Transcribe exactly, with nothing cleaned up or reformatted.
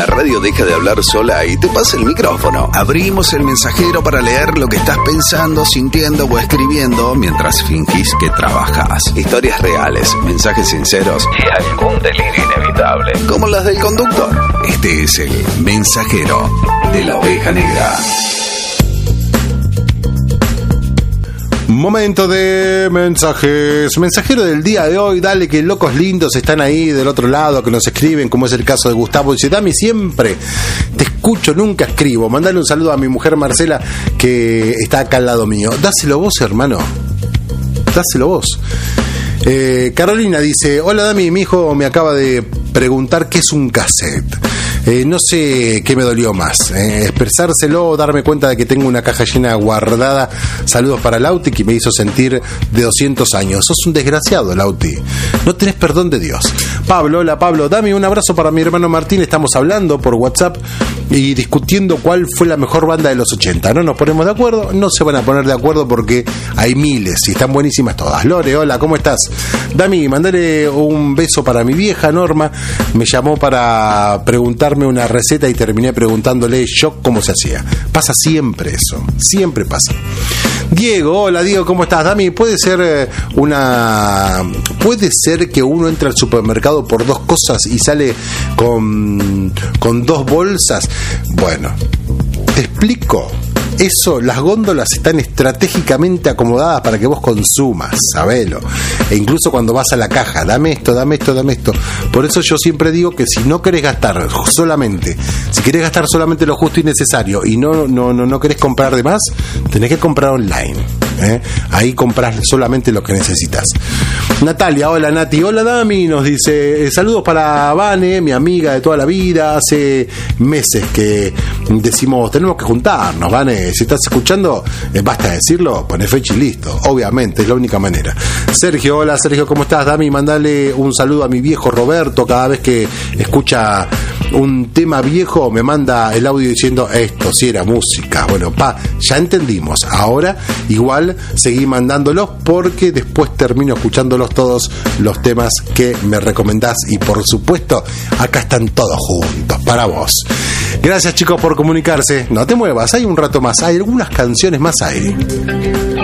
la radio deja de hablar sola y te pasa el micrófono. Abrimos el mensajero para leer lo que estás pensando, sintiendo o escribiendo mientras fingís que trabajas. Historias reales, mensajes sinceros y algún delirio inevitable, como las del conductor. Este es el mensajero de la oveja negra. Momento de mensajes. Mensajero del día de hoy, dale que locos lindos están ahí del otro lado que nos escriben, como es el caso de Gustavo. Dice, Dami, siempre te escucho, nunca escribo. Mandale un saludo a mi mujer Marcela, que está acá al lado mío. Dáselo vos, hermano. Dáselo vos. Eh, Carolina dice, hola Dami, mi hijo me acaba de preguntar qué es un cassette. Eh, no sé qué me dolió más, eh, expresárselo o darme cuenta de que tengo una caja llena guardada. Saludos para Lauti, que me hizo sentir de doscientos años. Sos un desgraciado, Lauti. No tenés perdón de Dios. Pablo, hola Pablo, dame un abrazo para mi hermano Martín. Estamos hablando por WhatsApp y discutiendo cuál fue la mejor banda de los ochenta. No nos ponemos de acuerdo, no se van a poner de acuerdo porque hay miles y están buenísimas todas. Lore, hola, ¿cómo estás? Dami, mandale un beso para mi vieja Norma. Me llamó para preguntarme una receta y terminé preguntándole yo cómo se hacía. Pasa siempre eso, siempre pasa. Diego, hola Diego, ¿cómo estás? Dami, puede ser una... Puede ser que uno entre al supermercado por dos cosas y sale con, con dos bolsas. Bueno, te explico. Eso, las góndolas están estratégicamente acomodadas para que vos consumas, sabelo. E incluso cuando vas a la caja, dame esto, dame esto, dame esto. Por eso yo siempre digo que si no querés gastar solamente, si querés gastar solamente lo justo y necesario y no, no, no, no querés comprar de más, tenés que comprar online. ¿eh? Ahí compras solamente lo que necesitas. Natalia, hola Nati, hola Dami, nos dice, saludos para Vane, mi amiga de toda la vida. Hace meses que decimos, tenemos que juntarnos, Vane. Si estás escuchando, eh, basta decirlo, poné fecha y listo. Obviamente, es la única manera. Sergio, hola Sergio, ¿cómo estás? Dami, mandale un saludo a mi viejo Roberto. Cada vez que escucha un tema viejo, me manda el audio diciendo, esto sí era música. Bueno, pa, ya entendimos. Ahora, igual, seguí mandándolos porque después termino escuchándolos todos los temas que me recomendás. Y por supuesto, acá están todos juntos, para vos. Gracias chicos por comunicarse. No te muevas, hay un rato más, hay algunas canciones más ahí.